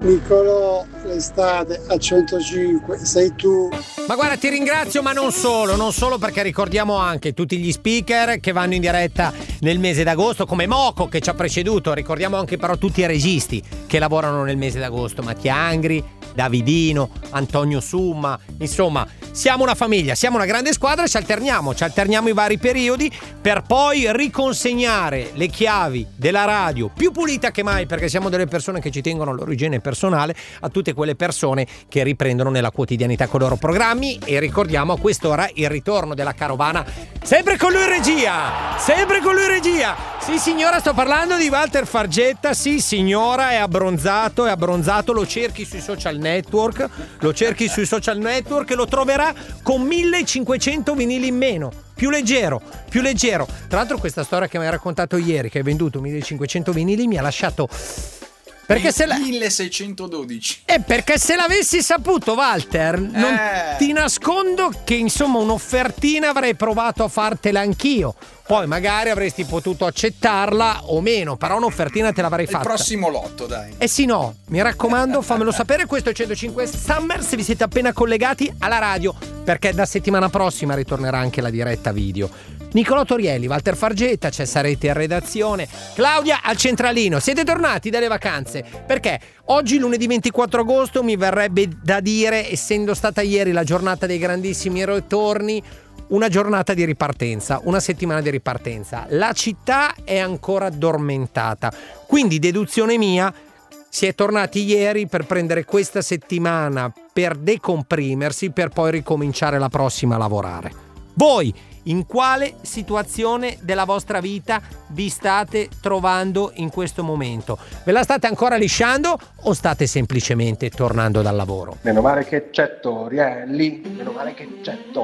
Nicolò, l'estate a 105 sei tu. Ma guarda, ti ringrazio, ma non solo perché ricordiamo anche tutti gli speaker che vanno in diretta nel mese d'agosto, come Moco che ci ha preceduto. Ricordiamo anche però tutti i registi che lavorano nel mese d'agosto: Mattia Angri, Davidino, Antonio Summa. Insomma, siamo una famiglia, siamo una grande squadra e ci alterniamo i vari periodi per poi riconsegnare le chiavi della radio più pulita che mai, perché siamo delle persone che ci tengono all'origine personale, a tutte quelle persone che riprendono nella quotidianità con i loro programmi. E ricordiamo a quest'ora il ritorno della carovana, sempre con lui in regia. Sì signora, sto parlando di Walter Fargetta. Sì signora, è abbronzato, lo cerchi sui social network e lo troverà con 1500 vinili in meno, più leggero. Tra l'altro questa storia che mi hai raccontato ieri, che hai venduto 1500 vinili, mi ha lasciato... Perché 1612. Perché se l'avessi saputo, Walter, non ti nascondo che insomma un'offertina avrei provato a fartela anch'io. Poi magari avresti potuto accettarla o meno, però un'offertina te l'avrei fatta. Il prossimo lotto, dai. Sì, no, mi raccomando, fammelo sapere. Questo è 105 Summer, se vi siete appena collegati alla radio, perché da settimana prossima ritornerà anche la diretta video. Nicolò Torielli, Walter Fargetta, c'è Sarete in redazione, Claudia al centralino. Siete tornati dalle vacanze? Perché oggi, lunedì 24 agosto, mi verrebbe da dire, essendo stata ieri la giornata dei grandissimi ritorni, una giornata di ripartenza, una settimana di ripartenza. La città è ancora addormentata, quindi deduzione mia, si è tornati ieri per prendere questa settimana per decomprimersi, per poi ricominciare la prossima a lavorare. Voi in quale situazione della vostra vita vi state trovando in questo momento? Ve la state ancora lisciando o state semplicemente tornando dal lavoro? Meno male che c'è Torielli,